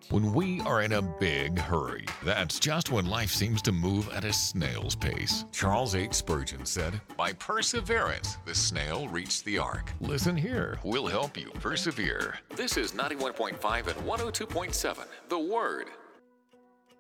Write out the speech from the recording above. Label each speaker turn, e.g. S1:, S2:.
S1: When we are in a big hurry, that's just when life seems to move at a snail's pace. Charles H. Spurgeon said, "By perseverance, the snail reached the ark." Listen here, we'll help you persevere. This is 91.5 and 102.7, The Word.